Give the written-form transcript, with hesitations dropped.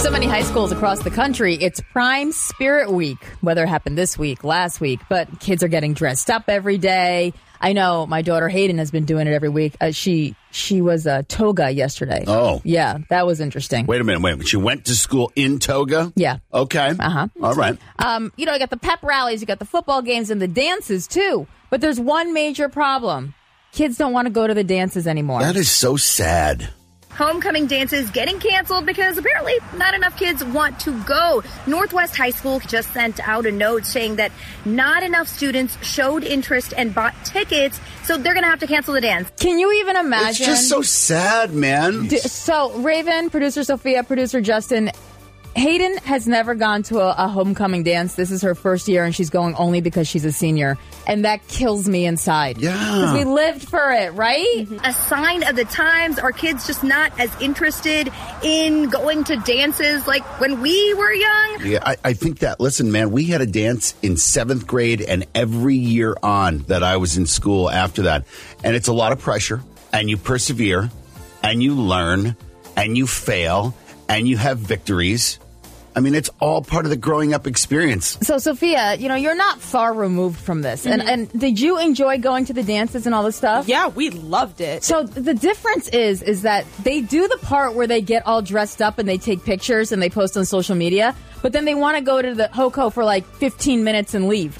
so many high schools across the country, it's Prime Spirit Week. Whether it happened this week, last week, but kids are getting dressed up every day. I know my daughter Hayden has been doing it every week. She was a toga yesterday. Oh. Yeah, that was interesting. Wait a minute. She went to school in toga? Yeah. Okay. Uh-huh. All right. You got the pep rallies, you got the football games and the dances too. But there's one major problem. Kids don't want to go to the dances anymore. That is so sad. Homecoming dances getting canceled because apparently not enough kids want to go. Northwest High School just sent out a note saying that not enough students showed interest and bought tickets, so they're going to have to cancel the dance. Can you even imagine? It's just so sad, man. So, Raven, producer Sophia, producer Justin, Hayden has never gone to a homecoming dance. This is her first year, and she's going only because she's a senior. And that kills me inside. Yeah. Because we lived for it, right? Mm-hmm. A sign of the times. Are kids just not as interested in going to dances like when we were young? Yeah, I think that, listen, man, we had a dance in 7th grade and every year on that I was in school after that. And it's a lot of pressure, and you persevere, and you learn, and you fail, and you have victories. I mean, it's all part of the growing up experience. So, Sophia, you're not far removed from this. Mm-hmm. And did you enjoy going to the dances and all this stuff? Yeah, we loved it. So the difference is that they do the part where they get all dressed up and they take pictures and they post on social media, but then they want to go to the HOCO for like 15 minutes and leave.